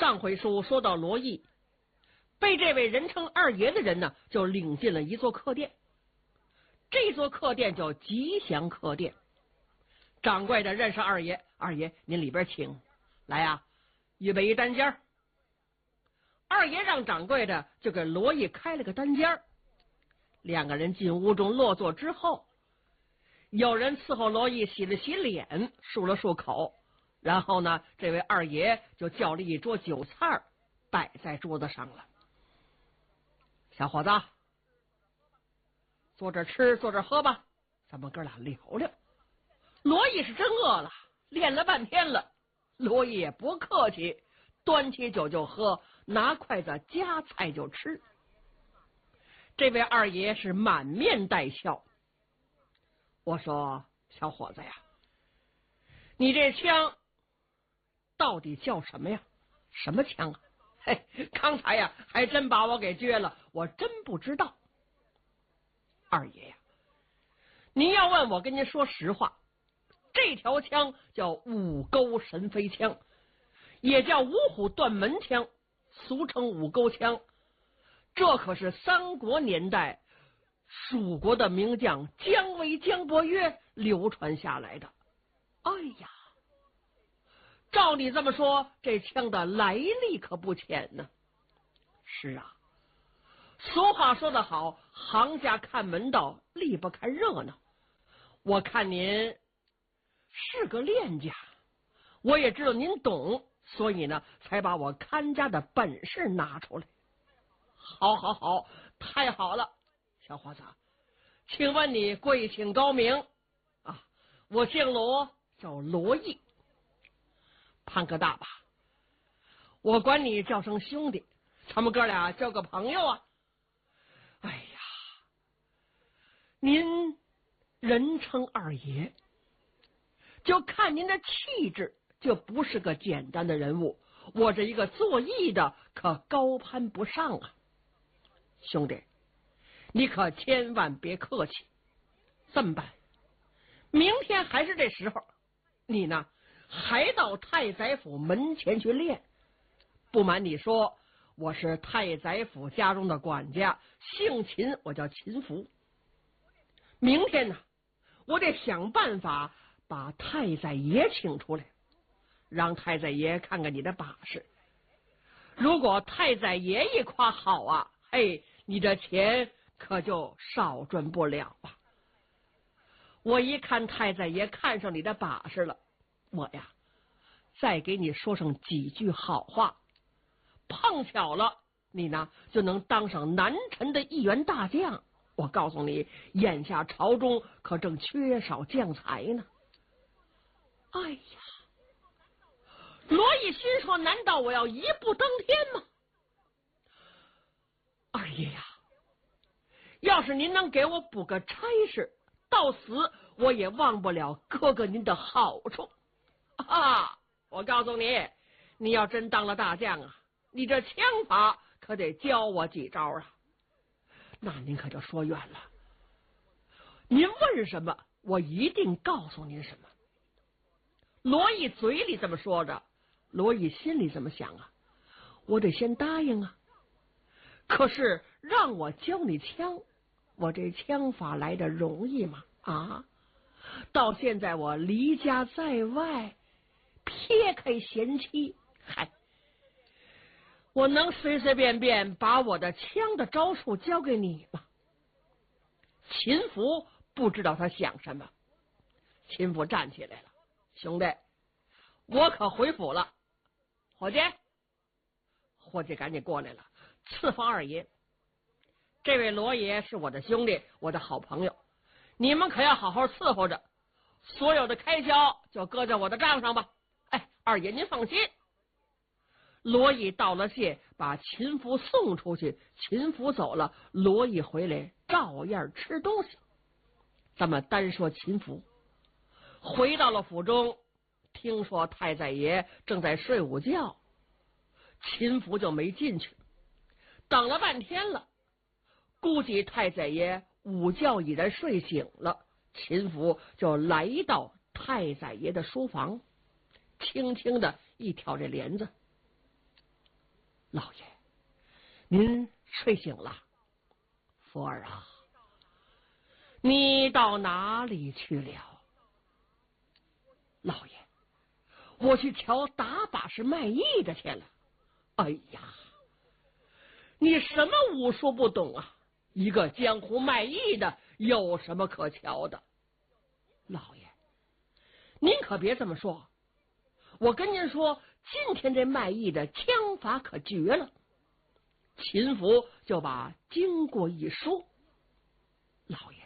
上回书说到罗毅被这位人称二爷的人呢，就领进了一座客店。这座客店叫吉祥客店。掌柜的认识二爷，二爷您里边请。来呀，预备一单间。二爷让掌柜的就给罗毅开了个单间。两个人进屋中落座之后，有人伺候罗毅洗了洗脸，漱了漱口，然后呢，这位二爷就叫了一桌酒菜摆在桌子上了。小伙子，坐这吃，坐这喝吧，咱们哥俩聊聊。罗毅是真饿了，练了半天了。罗毅也不客气，端起酒就喝，拿筷子夹菜就吃。这位二爷是满面带笑。我说，小伙子呀，你这枪到底叫什么呀？什么枪啊？嘿，刚才呀还真把我给撅了，我真不知道。二爷呀，您要问我，跟您说实话，这条枪叫五钩神飞枪，也叫五虎断门枪，俗称五钩枪。这可是三国年代蜀国的名将姜维、姜伯约流传下来的。哎呀，照你这么说，这枪的来历可不浅呢。是啊，俗话说得好，行家看门道，力不看热闹。我看您是个练家，我也知道您懂，所以呢，才把我看家的本事拿出来。好好好，太好了。小伙子，请问你贵姓高明啊？我姓罗，叫罗毅。潘哥大吧，我管你叫声兄弟，咱们哥俩交个朋友啊。哎呀，您人称二爷，就看您的气质，就不是个简单的人物。我这一个做艺的可高攀不上啊。兄弟，你可千万别客气。这么办，明天还是这时候，你呢还到太宰府门前去练。不瞒你说，我是太宰府家中的管家，姓秦，我叫秦福。明天呢，我得想办法把太宰爷请出来，让太宰爷看看你的把式。如果太宰爷一夸好啊，嘿，你这钱可就少赚不了啊。我一看太宰爷看上你的把式了，我呀再给你说上几句好话，碰巧了你呢就能当上南陈的一员大将。我告诉你，眼下朝中可正缺少将才呢。哎呀，罗毅心说，难道我要一步登天吗？二爷呀，要是您能给我补个差事，到死我也忘不了哥哥您的好处啊！我告诉你，你要真当了大将啊，你这枪法可得教我几招啊。那您可就说远了，您问什么我一定告诉您什么。罗毅嘴里这么说着，罗毅心里怎么想啊？我得先答应啊。可是让我教你枪，我这枪法来的容易吗？啊，到现在我离家在外，撇开贤妻，嗨，我能随随便便把我的枪的招数交给你吗？秦福不知道他想什么。秦福站起来了，兄弟，我可回府了。伙计，伙计赶紧过来了，伺候二爷。这位罗爷是我的兄弟，我的好朋友，你们可要好好伺候着，所有的开销就搁在我的账上吧。哎，二爷您放心。罗毅道了谢，把秦福送出去。秦福走了，罗毅回来照样吃东西。咱们单说秦福，回到了府中，听说太宰爷正在睡午觉，秦福就没进去。等了半天了，估计太宰爷午觉已然睡醒了，秦福就来到太宰爷的书房，轻轻的一挑这帘子。 老爷，您睡醒了。福儿啊，你到哪里去了？老爷，我去瞧打把式卖艺的去了。哎呀，你什么武术不懂啊？一个江湖卖艺的有什么可瞧的？老爷，您可别这么说。我跟您说，今天这卖艺的枪法可绝了。秦福就把经过一说。老爷，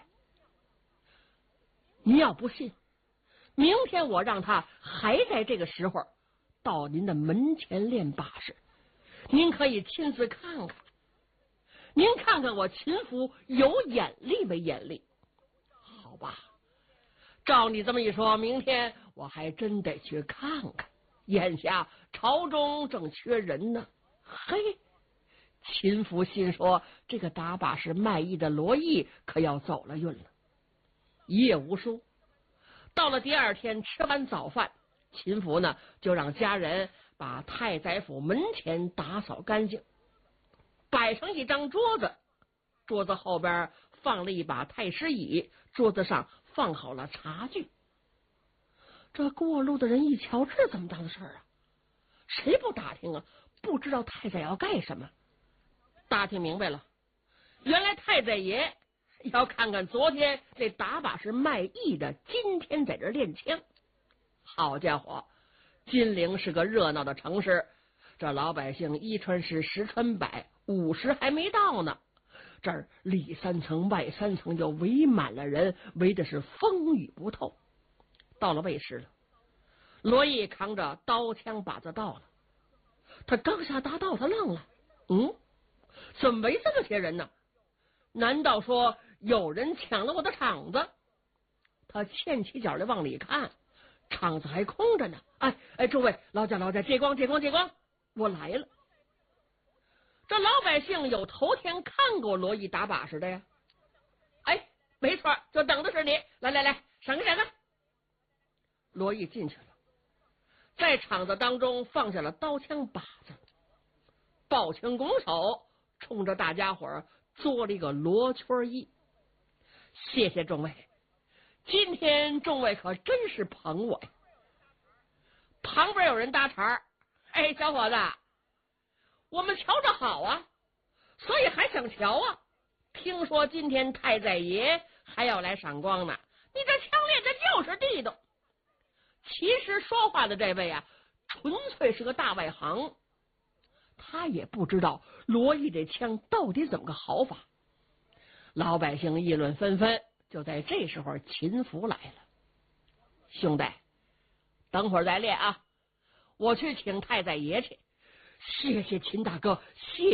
您要不信，明天我让他还在这个时候到您的门前练把式，您可以亲自看看。您看看我秦福有眼力没眼力？好吧，照你这么一说，明天我还真得去看看。眼下朝中正缺人呢。嘿，秦福心说，这个打把式卖艺的罗毅可要走了运了。一夜无书，到了第二天吃完早饭，秦福呢就让家人把太宰府门前打扫干净，摆上一张桌子，桌子后边放了一把太师椅，桌子上放好了茶具。这过路的人一瞧，这怎么当的事儿啊？谁不打听啊？不知道太宰要干什么。打听明白了，原来太宰爷要看看昨天这打把式卖艺的今天在这练枪。好家伙，金陵是个热闹的城市，这老百姓衣穿十，食穿百，50还没到呢，这儿里3层外3层就围满了人，围的是风雨不透。到了未时了，罗毅扛着刀枪把子到了，他刚下大道，他愣了，怎么围这么些人呢？难道说有人抢了我的场子？他欠起脚来往里看，场子还空着呢。哎，诸位劳驾，借光，我来了。这老百姓有头天看过罗毅打把式的呀。哎，没错，就等的是你。来，闪个。罗毅进去了，在场子当中放下了刀枪把子，抱拳拱手，冲着大家伙做了一个罗圈揖。谢谢众位，今天众位可真是捧我呀。旁边有人搭茬，哎，小伙子，我们瞧着好啊，所以还想瞧啊。听说今天太宰爷还要来赏光呢，你这枪练的就是地道。其实说话的这位啊，纯粹是个大外行，他也不知道罗毅这枪到底怎么个好法。老百姓议论纷纷，就在这时候秦福来了。兄弟，等会儿再练啊，我去请太宰爷去。谢谢秦大哥。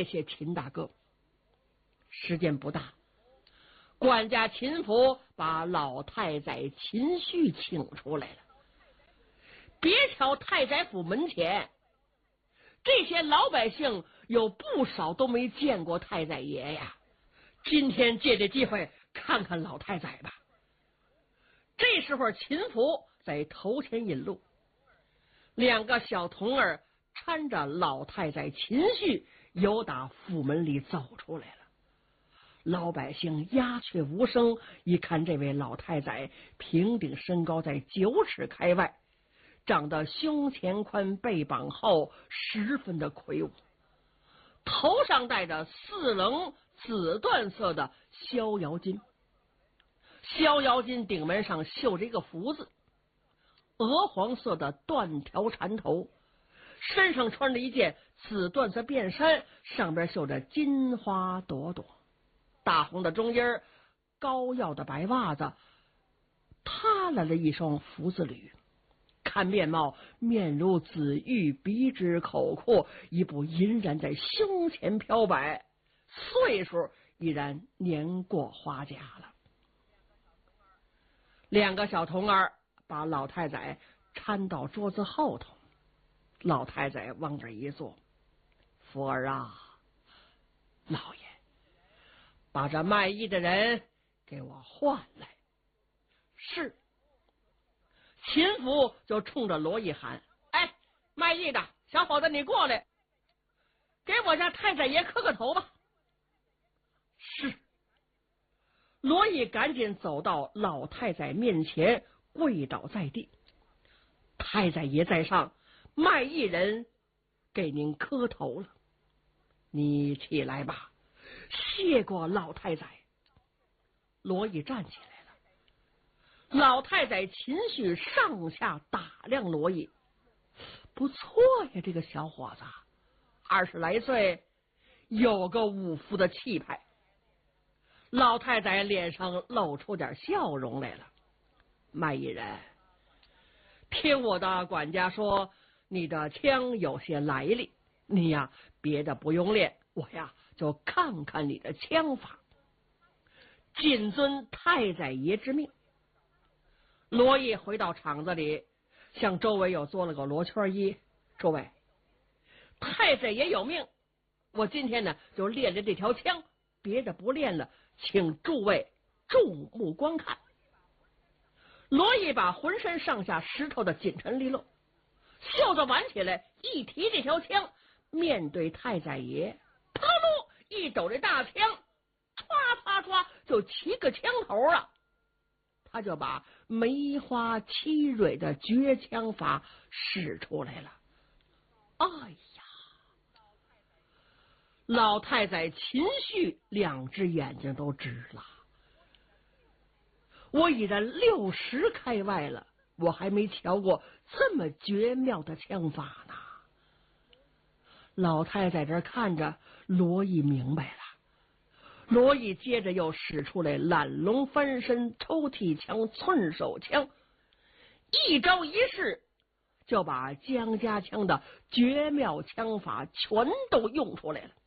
时间不大，管家秦福把老太宰秦旭请出来了。别瞧太宰府门前这些老百姓有不少都没见过太宰爷呀，今天借这机会看看老太宰吧。这时候秦福在头前引路，2个小童儿搀着老太宰秦旭由打府门里走出来了。老百姓鸦雀无声，一看这位老太宰平顶身高在9尺开外，长得胸前宽背膀厚，十分的魁梧，头上戴着4棱紫缎色的逍遥巾，逍遥巾顶门上绣着一个福字，鹅黄色的缎条缠头，身上穿着一件紫缎色便衫，上边绣着金花朵朵，大红的中间，高腰的白袜子，踏来了一双福字履。看面貌，面如紫玉，鼻直口阔，一部银髯在胸前飘摆，岁数已然年过花甲了。2个小童儿把老太宰搀到桌子后头，老太宰往这一坐。福儿啊，老爷，把这卖艺的人给我换来。是。秦福就冲着罗毅喊：“哎，卖艺的小伙子，你过来！” 给我家太宰爷磕个头吧。是。罗毅赶紧走到老太宰面前，跪倒在地。太宰爷在上，卖艺人给您磕头了，你起来吧，谢过老太宰。罗毅站起来了，老太宰秦旭上下打量罗毅，不错呀，这个小伙子20来岁，有个武夫的气派。老太太脸上露出点笑容来了。卖艺人，听我的管家说，你的枪有些来历，你呀别的不用练，我呀就看看你的枪法。谨遵太宰爷之命。罗毅回到厂子里，向周围又做了个罗圈揖。诸位，太宰爷有命，我今天呢就练了这条枪，别的不练了，请诸位注目观看。罗毅把浑身上下湿透的紧沉利落，袖子挽起来，一提这条枪，面对太宰爷，啪噜一抖这大枪，唰唰唰就7个枪头了。他就把梅花七蕊的绝枪法使出来了。哎呀！老太宰秦旭2只眼睛都直了。我已然60开外了，我还没瞧过这么绝妙的枪法呢。老太在这看着，罗毅明白了。罗毅接着又使出来懒龙翻身、抽屉枪、寸手枪，一招一式就把江家枪的绝妙枪法全都用出来了。